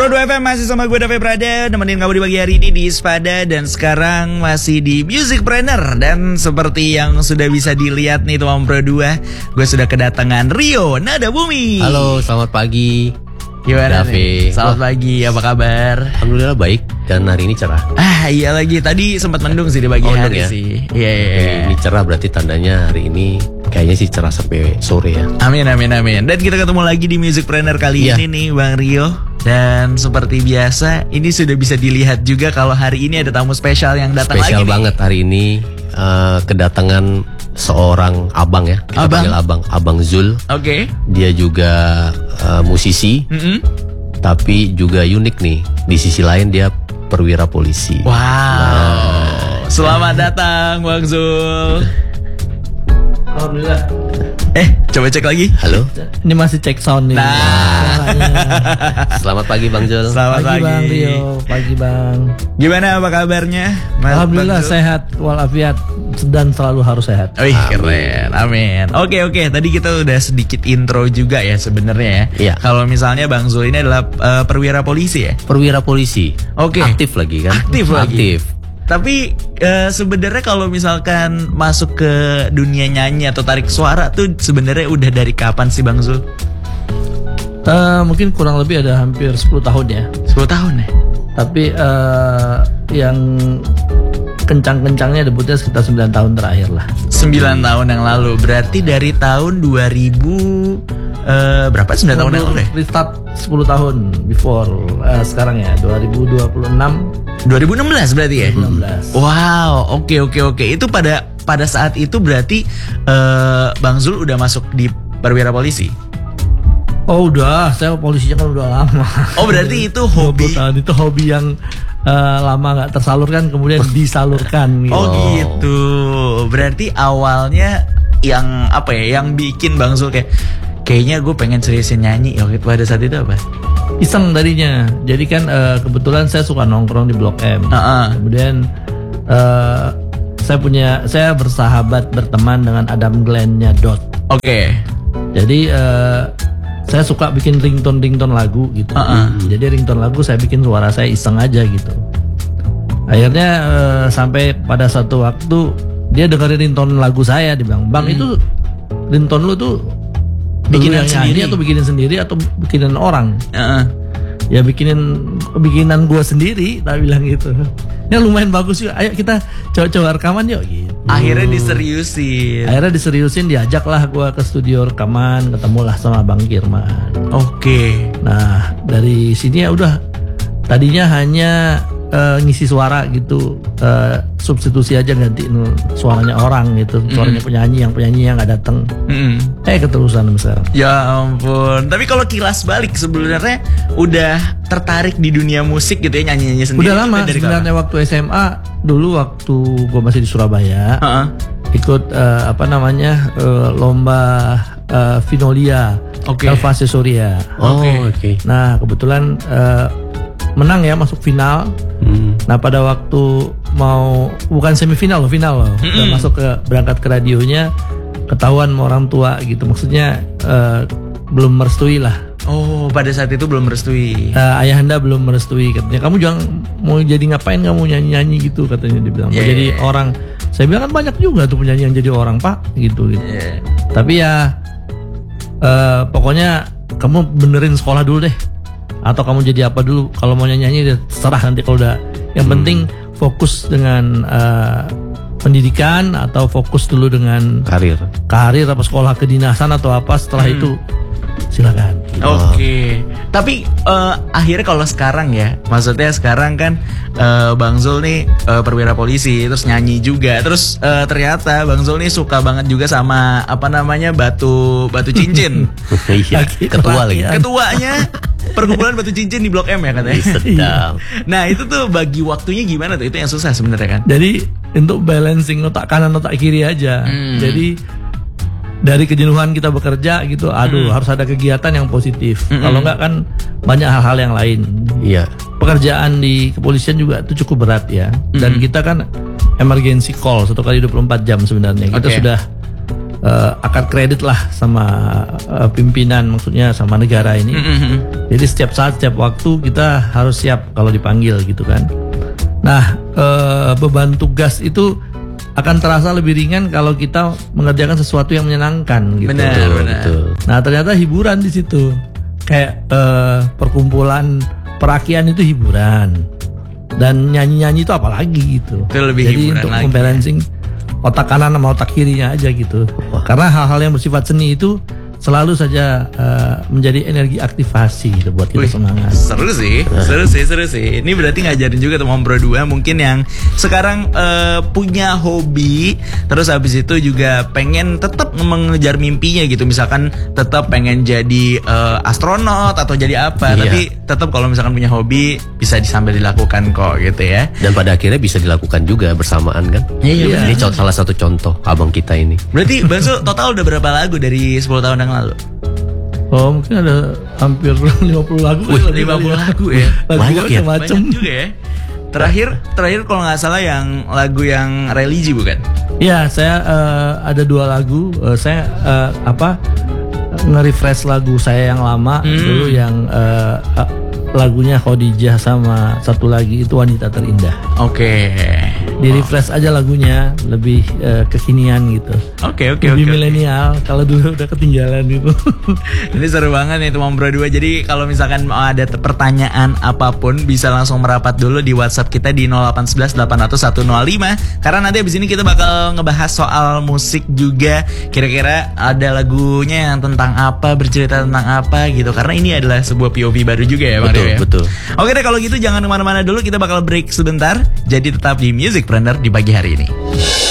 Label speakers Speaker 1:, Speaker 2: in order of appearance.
Speaker 1: Pro 2 FM masih sama gue David Prada, nemenin kamu di pagi hari ini di Ispada. Dan sekarang masih di Musicpreneur. Dan seperti yang sudah bisa dilihat nih teman Pro 2, gue sudah kedatangan Rio Nada Bumi.
Speaker 2: Halo, selamat pagi.
Speaker 1: Gimana nih? Selamat pagi, apa kabar?
Speaker 2: Alhamdulillah baik, dan hari ini cerah.
Speaker 1: Iya lagi, tadi sempat mendung sih di pagi hari
Speaker 2: ya?
Speaker 1: sih. Iya.
Speaker 2: Ini cerah berarti tandanya hari ini kayaknya sih cerah sampai sore ya.
Speaker 1: Amin. Dan kita ketemu lagi di Musicpreneur kali ini nih Bang Rio. Dan seperti biasa, ini sudah bisa dilihat juga kalau hari ini ada tamu spesial yang datang
Speaker 2: Spesial
Speaker 1: lagi nih.
Speaker 2: banget hari ini, kedatangan seorang abang ya. Kita panggil Abang Zul.
Speaker 1: Oke.
Speaker 2: Dia juga musisi, tapi juga unik nih. Di sisi lain dia perwira polisi.
Speaker 1: Wow. Selamat datang Bang Zul.
Speaker 3: Alhamdulillah.
Speaker 1: Coba cek lagi.
Speaker 2: Halo.
Speaker 3: Ini masih cek sound nih.
Speaker 2: Selamat pagi Bang Zul.
Speaker 1: Selamat pagi
Speaker 3: Bang Rio. Pagi Bang.
Speaker 1: Gimana, apa kabarnya?
Speaker 3: Alhamdulillah sehat walafiat dan selalu harus sehat.
Speaker 1: Wih, keren. Amin. Oke. Tadi kita udah sedikit intro juga ya sebenarnya ya.
Speaker 2: Iya.
Speaker 1: Kalau misalnya Bang Zul ini adalah perwira polisi ya.
Speaker 2: Perwira polisi.
Speaker 1: Oke.
Speaker 2: Aktif lagi kan?
Speaker 1: Aktif. Tapi sebenarnya kalau misalkan masuk ke dunia nyanyi atau tarik suara tuh sebenarnya udah dari kapan sih Bang Zul?
Speaker 3: Mungkin kurang lebih ada hampir 10 tahun ya.
Speaker 1: 10 tahun ya?
Speaker 3: Tapi yang kencang-kencangnya debutnya sekitar 9 tahun terakhir lah.
Speaker 1: 9 tahun yang lalu. Berarti dari tahun 2000 berapa? 9 tahun yang lalu ya?
Speaker 3: Restart 10 tahun before sekarang ya
Speaker 1: 2016 berarti ya?
Speaker 3: 2016.
Speaker 1: Wow, oke. Itu pada saat itu berarti Bang Zul udah masuk di perwira polisi?
Speaker 3: Oh udah, saya polisinya kan udah lama.
Speaker 1: Oh berarti itu hobi?
Speaker 3: Itu hobi yang lama nggak tersalurkan kemudian disalurkan gitu.
Speaker 1: Oh gitu. Berarti awalnya yang apa ya? Yang bikin Bang Zul kayaknya gue pengen seriusin nyanyi pada saat itu apa?
Speaker 3: Iseng tadinya. Jadi kan kebetulan saya suka nongkrong di Blok M. Kemudian saya bersahabat berteman dengan Adam Glenn-nya Dot.
Speaker 1: Oke.
Speaker 3: Jadi saya suka bikin ringtone lagu gitu. Jadi ringtone lagu saya bikin suara saya iseng aja gitu. Akhirnya sampai pada satu waktu dia dengerin ringtone lagu saya, dia bilang, "Bang, itu ringtone lu tuh bikinan sendiri atau bikinin sendiri atau bikinan orang?" Ya bikinan gue sendiri, tak bilang gitu. Ya lumayan bagus yuk, ayo kita coba rekaman yuk gitu.
Speaker 1: Akhirnya diseriusin, diajaklah gue ke studio rekaman, ketemulah sama Bang Kirman. Oke. Nah dari sini ya udah, tadinya hanya ngisi suara gitu, substitusi aja gantiin suaranya orang gitu, suaranya penyanyi yang nggak datang. Keterusan sekarang. Ya ampun. Tapi kalau kilas balik sebenarnya udah tertarik di dunia musik gitu ya, nyanyi sendiri? Udah lama sebenarnya. Waktu SMA dulu, waktu gue masih di Surabaya, ikut lomba Vinolia, Elva Sesoria.
Speaker 2: Oke.
Speaker 3: Nah kebetulan menang ya, masuk final. Nah pada waktu bukan semifinal loh, final loh. Udah masuk berangkat ke radionya, ketahuan sama orang tua gitu. Maksudnya belum merestui lah. Oh, pada saat itu belum merestui. Ayahanda belum merestui, katanya. Kamu jangan mau jadi ngapain, kamu nyanyi gitu, katanya dia bilang. Mau jadi orang. Saya bilang kan banyak juga tuh penyanyi yang jadi orang, Pak, gitu. Tapi ya pokoknya kamu benerin sekolah dulu deh. Atau kamu jadi apa dulu, kalau mau nyanyi terserah nanti kalau udah. Yang penting fokus dengan pendidikan atau fokus dulu dengan karir apa sekolah kedinasan atau apa, setelah itu silakan. Oke. Tapi akhirnya kalau sekarang ya, maksudnya sekarang kan Bang Zul nih perwira polisi, terus nyanyi juga, terus ternyata Bang Zul nih suka banget juga sama batu cincin.
Speaker 2: Iya,
Speaker 1: Ketuanya perkumpulan batu cincin di Blok M ya katanya.
Speaker 2: Sedap.
Speaker 1: Nah itu tuh bagi waktunya gimana tuh? Itu yang susah sebenarnya kan.
Speaker 3: Jadi untuk balancing otak kanan otak kiri aja. Jadi dari kejenuhan kita bekerja gitu, harus ada kegiatan yang positif. Kalau enggak kan banyak hal-hal yang lain.
Speaker 2: Iya.
Speaker 3: Pekerjaan di kepolisian juga itu cukup berat ya. Dan kita kan emergency call 1 kali 24 jam sebenarnya. Kita sudah
Speaker 1: akan kredit lah sama pimpinan, maksudnya sama negara ini. Jadi setiap saat, setiap waktu kita harus siap kalau dipanggil gitu kan. Nah, beban tugas itu akan terasa lebih ringan kalau kita mengerjakan sesuatu yang menyenangkan gitu.
Speaker 3: Benar.
Speaker 1: Nah, ternyata hiburan di situ. Kayak perkumpulan perakian itu hiburan. Dan nyanyi-nyanyi itu apalagi gitu.
Speaker 3: Itu lebih
Speaker 1: jadi
Speaker 3: hiburan
Speaker 1: untuk
Speaker 3: lagi.
Speaker 1: membalancing otak kanan sama otak kirinya aja gitu. Karena hal-hal yang bersifat seni itu selalu saja menjadi energi aktivasi gitu buat kita semangat.
Speaker 3: Seru sih. Ini berarti ngajarin juga teman Bro 2 mungkin yang sekarang punya hobi, terus habis itu juga pengen tetap mengejar mimpinya gitu. Misalkan tetap pengen jadi astronot atau jadi apa, tapi tetap kalau misalkan punya hobi bisa sambil dilakukan kok gitu ya.
Speaker 2: Dan pada akhirnya bisa dilakukan juga bersamaan kan.
Speaker 3: Iya.
Speaker 2: Ini salah satu contoh abang kita ini.
Speaker 3: Berarti Bansu total udah berapa lagu dari 10 tahun yang lalu?
Speaker 1: Oh, mungkin ada hampir 50 lagu.
Speaker 3: 50 lagu ya.
Speaker 1: Banyak ya, macam
Speaker 3: juga ya. Terakhir kalau nggak salah yang lagu yang religi bukan?
Speaker 1: Ya, saya ada 2 lagu. Saya nge-refresh lagu saya yang lama dulu yang lagunya Khadijah sama satu lagi itu Wanita Terindah.
Speaker 3: Oke.
Speaker 1: Di refresh aja lagunya, lebih kekinian gitu.
Speaker 3: Oke.
Speaker 1: Lebih milenial. Kalau dulu udah ketinggalan gitu.
Speaker 3: Ini seru banget nih teman Bro 2. Jadi kalau misalkan mau ada pertanyaan apapun bisa langsung merapat dulu di WhatsApp kita di 0811 800 105. Karena nanti abis ini kita bakal ngebahas soal musik juga. Kira-kira ada lagunya yang tentang apa, bercerita tentang apa gitu. Karena ini adalah sebuah POV baru juga ya Bang.
Speaker 2: Betul.
Speaker 3: Oke deh, kalau gitu jangan kemana-mana dulu, kita bakal break sebentar. Jadi tetap di Music Planner di pagi hari ini.